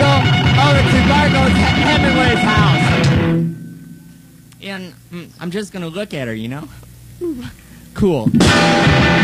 go over to Margot Hemingway's house. And I'm just going to look at her, you know? Cool.